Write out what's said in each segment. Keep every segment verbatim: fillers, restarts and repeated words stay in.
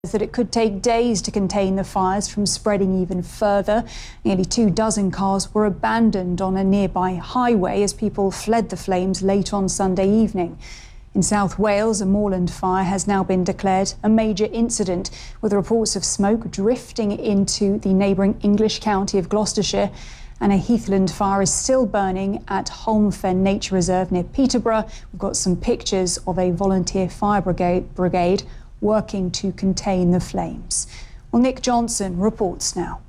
that it could take days to contain the fires from spreading even further. Nearly two dozen cars were abandoned on a nearby highway as people fled the flames late on Sunday evening. In South Wales, a moorland fire has now been declared a major incident, with reports of smoke drifting into the neighbouring English county of Gloucestershire. And a heathland fire is still burning at Holme Fen Nature Reserve near Peterborough. We've got some pictures of a volunteer fire brigade, brigade working to contain the flames. Well, Nick Johnson reports now.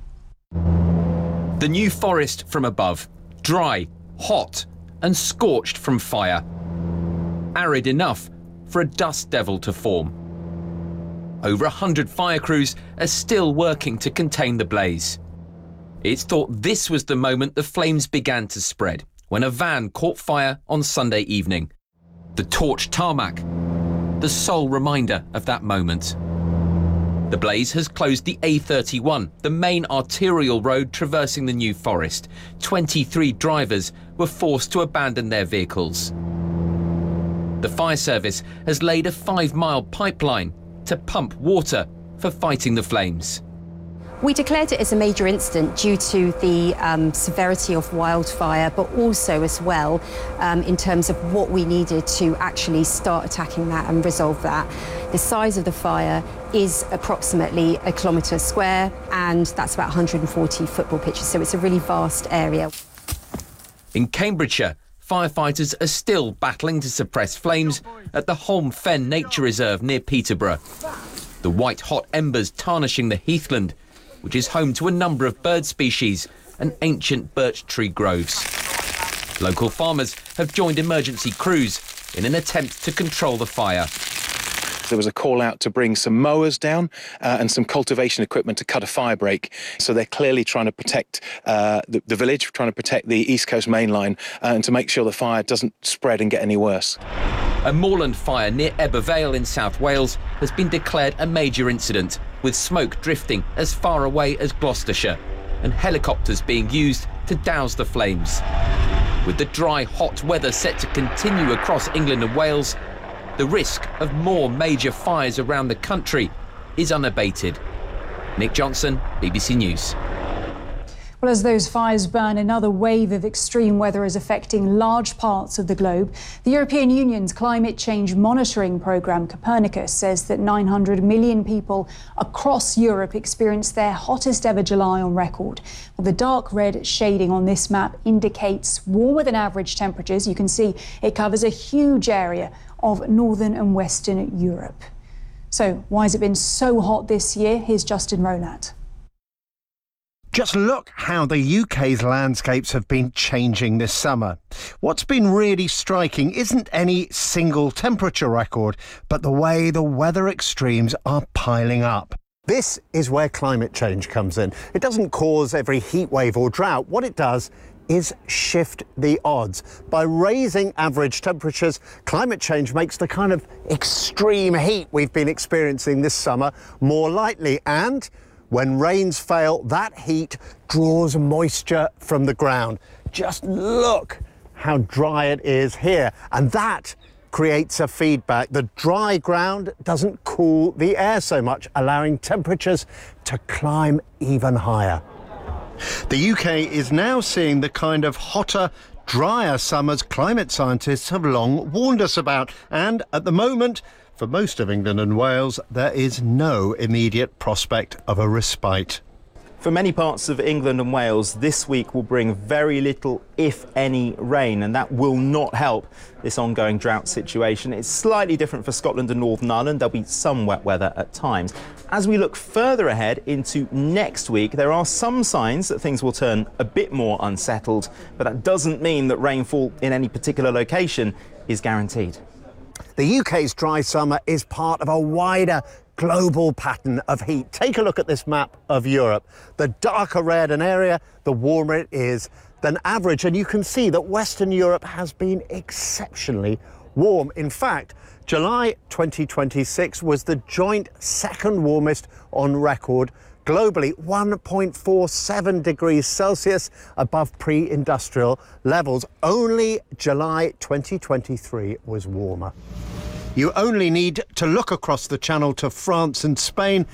The New Forest from above, dry, hot and scorched from fire. Arid enough for a dust devil to form. Over a hundred fire crews are still working to contain the blaze. It's thought this was the moment the flames began to spread, when a van caught fire on Sunday evening. The torched tarmac, the sole reminder of that moment. The blaze has closed the A thirty-one, the main arterial road traversing the New Forest. twenty-three drivers were forced to abandon their vehicles. The fire service has laid a five-mile pipeline to pump water for fighting the flames. We declared it as a major incident due to the um, severity of wildfire, but also as well um, in terms of what we needed to actually start attacking that and resolve that. The size of the fire is approximately a kilometre square, and that's about one hundred forty football pitches, so it's a really vast area. In Cambridgeshire, firefighters are still battling to suppress flames at the Holme Fen Nature Reserve near Peterborough. The white-hot embers tarnishing the heathland, which is home to a number of bird species and ancient birch tree groves. Local farmers have joined emergency crews in an attempt to control the fire. There was a call out to bring some mowers down uh, and some cultivation equipment to cut a fire break. So they're clearly trying to protect uh, the, the village, trying to protect the East Coast main line uh, and to make sure the fire doesn't spread and get any worse. A moorland fire near Ebbw Vale in South Wales has been declared a major incident, with smoke drifting as far away as Gloucestershire and helicopters being used to douse the flames. With the dry, hot weather set to continue across England and Wales, the risk of more major fires around the country is unabated. Nick Johnson, B B C News. Well, as those fires burn, another wave of extreme weather is affecting large parts of the globe. The European Union's climate change monitoring programme, Copernicus, says that nine hundred million people across Europe experienced their hottest ever July on record. Well, the dark red shading on this map indicates warmer than average temperatures. You can see it covers a huge area of northern and western Europe. So why has it been so hot this year? Here's Justin Rolat. Just look how the U K's landscapes have been changing this summer. What's been really striking isn't any single temperature record, but the way the weather extremes are piling up. This is where climate change comes in. It doesn't cause every heat wave or drought. What it does is shift the odds. By raising average temperatures, climate change makes the kind of extreme heat we've been experiencing this summer more likely, and when rains fail, that heat draws moisture from the ground. Just look how dry it is here, and that creates a feedback. The dry ground doesn't cool the air so much, allowing temperatures to climb even higher. The U K is now seeing the kind of hotter, drier summers climate scientists have long warned us about, and at the moment, for most of England and Wales, there is no immediate prospect of a respite. For many parts of England and Wales, this week will bring very little, if any, rain, and that will not help this ongoing drought situation. It's slightly different for Scotland and Northern Ireland. There'll be some wet weather at times. As we look further ahead into next week, there are some signs that things will turn a bit more unsettled, but that doesn't mean that rainfall in any particular location is guaranteed. The U K's dry summer is part of a wider global pattern of heat. Take a look at this map of Europe. The darker red an area, the warmer it is than average. And you can see that Western Europe has been exceptionally warm. In fact, July twenty twenty-six was the joint second warmest on record globally, one point four seven degrees Celsius above pre-industrial levels. Only July twenty twenty-three was warmer. You only need to look across the Channel to France and Spain